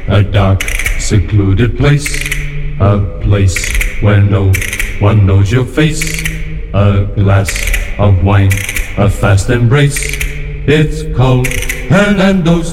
a dark, secluded place, a place where no one knows your face, a glass of wine, a fast embrace. It's called Hernando's.